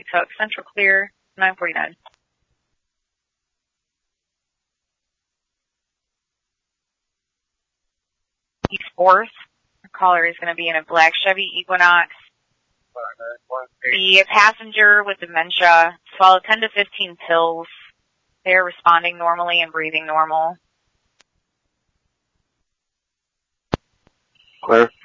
took. Central clear, 949. East 4th. The caller is going to be in a black Chevy Equinox. The passenger with dementia swallowed 10 to 15 pills. They're responding normally and breathing normal. Clear.